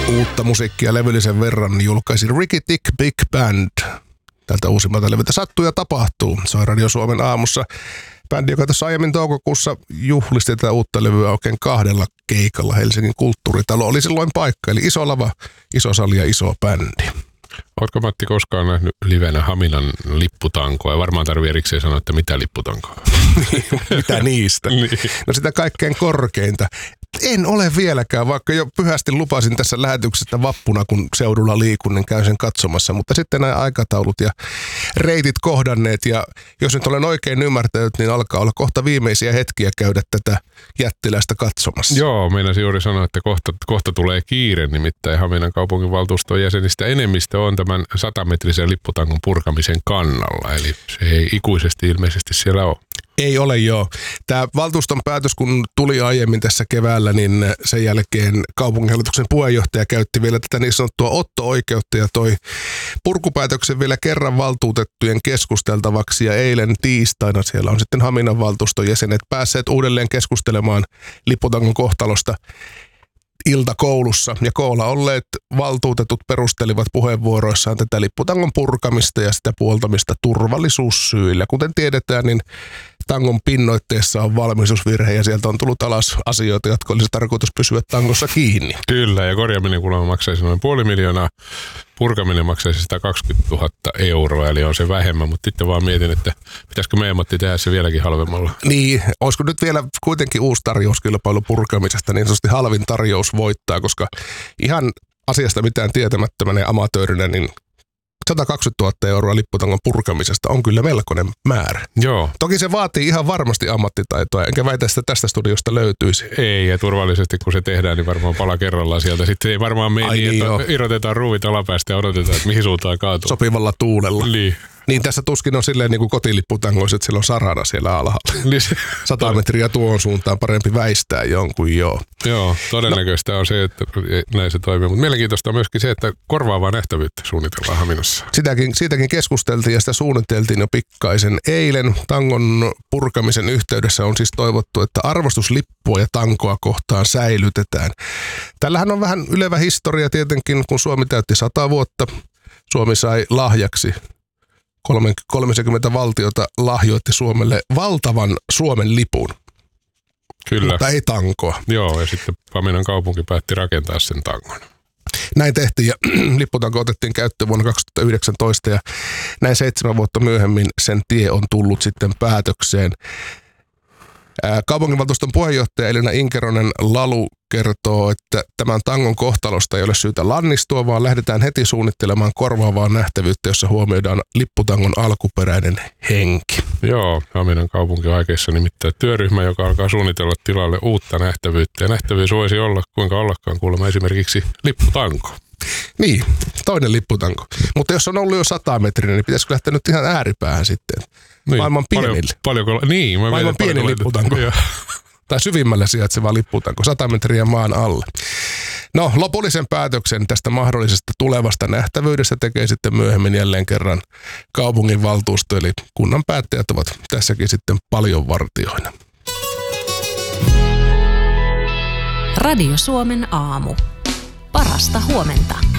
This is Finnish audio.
Uutta musiikkia levyllisen verran julkaisi Ricky Tick Big Band. Tältä uusimmalta levyltä Sattuu ja tapahtuu. Se on Radio Suomen aamussa. Bändi, joka tässä aiemmin toukokuussa juhlisti tätä uutta levyä oikein 2 keikalla. Helsingin Kulttuuritalo oli silloin paikka, eli iso lava, iso sali ja iso bändi. Ootko, Matti, koskaan nähnyt livenä Haminan lipputankoa? Ja varmaan tarvii erikseen sanoa, että mitä lipputankoa? Mitä niistä? Niin. No sitä kaikkein korkeinta. En ole vieläkään, vaikka jo pyhästi lupasin tässä lähetyksessä vappuna, kun seudulla liikun, niin käyn sen katsomassa. Mutta sitten nämä aikataulut ja reitit kohdanneet, ja jos nyt olen oikein ymmärtänyt, niin alkaa olla kohta viimeisiä hetkiä käydä tätä jättiläistä katsomassa. Joo, meinasin juuri sanoa, että kohta tulee kiire, nimittäin Haminan kaupunginvaltuuston jäsenistä enemmistö on tämän 100-metrisen lipputangon purkamisen kannalla, eli se ei ikuisesti ilmeisesti siellä ole. Ei ole, joo. Tämä valtuuston päätös, kun tuli aiemmin tässä keväällä, niin sen jälkeen kaupunginhallituksen puheenjohtaja käytti vielä tätä niin sanottua otto-oikeutta ja toi purkupäätöksen vielä kerran valtuutettujen keskusteltavaksi. Ja eilen tiistaina siellä on sitten Haminan valtuuston jäsenet päässeet uudelleen keskustelemaan lipputangon kohtalosta iltakoulussa. Ja koolla olleet valtuutetut perustelivat puheenvuoroissaan tätä lipputangon purkamista ja sitä puoltamista turvallisuussyillä. Kuten tiedetään, niin tangon pinnoitteessa on valmistusvirhe ja sieltä on tullut alas asioita, jotka olisi tarkoitus pysyä tangossa kiinni. Kyllä, ja korjaaminen kuulemma maksaisi noin 500 000, purkaminen maksaisi 120 000 euroa, eli on se vähemmän, mutta sitten vaan mietin, että pitäisikö meidän, Matti, tehdä se vieläkin halvemmalla. Niin, olisiko nyt vielä kuitenkin uusi tarjouskilpailu purkamisesta, niin sanotusti halvin tarjous voittaa, koska ihan asiasta mitään tietämättömänä amatöörinä, niin 120 000 euroa lipputangon purkamisesta on kyllä melkoinen määrä. Joo. Toki se vaatii ihan varmasti ammattitaitoa, enkä väitä, että tästä studiosta löytyisi. Ei, ja turvallisesti kun se tehdään, niin varmaan pala kerrallaan sieltä. Sitten ei varmaan mene niin, että irrotetaan ruuvit alapäästä ja odotetaan, että mihin suuntaan kaatuu. Sopivalla tuulella. Niin tässä tuskin on silleen niin kuin kotilipputangoissa, että siellä on sarana siellä alhaalla. 100 metriä tuohon suuntaan parempi väistää jonkun, joo. Joo, todennäköistä on se, että näin se toimii. Mutta mielenkiintoista on myöskin se, että korvaavaa nähtävyyttä suunnitellaan Haminassa. Siitäkin keskusteltiin ja sitä suunniteltiin jo pikkaisen. Eilen tangon purkamisen yhteydessä on siis toivottu, että arvostuslippua ja tankoa kohtaan säilytetään. Tällähän on vähän ylevä historia tietenkin, kun Suomi täytti 100 vuotta. Suomi sai lahjaksi 30 valtiota lahjoitti Suomelle valtavan Suomen lipun. Kyllä. Mutta ei tankoa. Joo, ja sitten Haminan kaupunki päätti rakentaa sen tangon. Näin tehtiin ja lipputanko otettiin käyttöön vuonna 2019 ja näin 7 vuotta myöhemmin sen tie on tullut sitten päätökseen. Kaupunginvaltuuston puheenjohtaja Elina Inkeronen Lalu kertoo, että tämän tangon kohtalosta ei ole syytä lannistua, vaan lähdetään heti suunnittelemaan korvaavaa nähtävyyttä, jossa huomioidaan lipputangon alkuperäinen henki. Joo, Haminan kaupunki on aikeissa nimittäin työryhmä, joka alkaa suunnitella tilalle uutta nähtävyyttä. Ja nähtävyys voisi olla, kuinka ollakaan kuulemma esimerkiksi lipputanko. Niin, toinen lipputanko. Mutta jos on ollut jo 100 metriä, niin pitäisikö lähteä nyt ihan ääripäähän sitten? Niin, maailman pienille. Maailman pienin lipputanko. Tai syvimmälle sijaitseva lipputanko, 100 metriä maan alle. No, lopullisen päätöksen tästä mahdollisesta tulevasta nähtävyydestä tekee sitten myöhemmin jälleen kerran kaupunginvaltuusto, eli kunnan päättäjät ovat tässäkin sitten paljon vartijoina. Radio Suomen aamu. Parasta huomenta.